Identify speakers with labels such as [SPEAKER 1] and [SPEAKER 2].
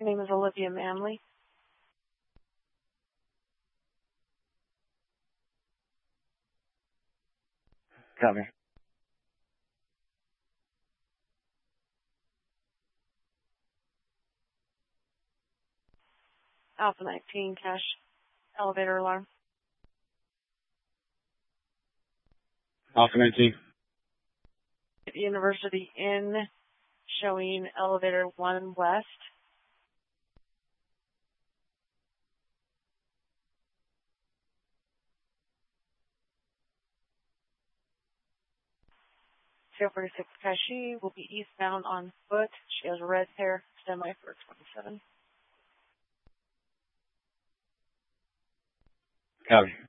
[SPEAKER 1] My name is Olivia Manley.
[SPEAKER 2] Copy.
[SPEAKER 1] Alpha 19, cache elevator alarm.
[SPEAKER 2] Alpha 19.
[SPEAKER 1] University Inn, showing elevator 1 west. Zero 46 Kashi will be eastbound on foot. She has red hair. Stand by for 27.
[SPEAKER 2] Copy.